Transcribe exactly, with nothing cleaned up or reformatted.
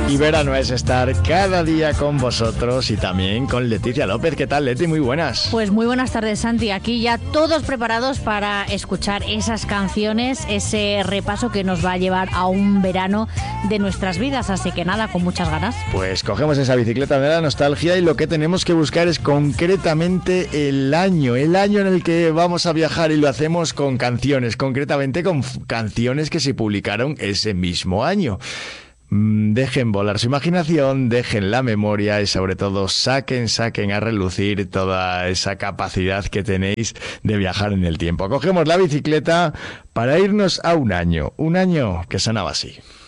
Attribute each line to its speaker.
Speaker 1: Y verano es estar cada día con vosotros y también con Leticia López. ¿Qué tal, Leti? Muy buenas.
Speaker 2: Pues muy buenas tardes, Santi. Aquí ya todos preparados para escuchar esas canciones, ese repaso que nos va a llevar a un verano de nuestras vidas. Así que nada, con muchas ganas.
Speaker 1: Pues cogemos esa bicicleta de la nostalgia y lo que tenemos que buscar es concretamente el año, el año en el que vamos a viajar, y lo hacemos con canciones, concretamente con f- canciones que se publicaron ese mismo año. Dejen volar su imaginación, dejen la memoria y sobre todo saquen, saquen a relucir toda esa capacidad que tenéis de viajar en el tiempo. Cogemos la bicicleta para irnos a un año, un año que sonaba así.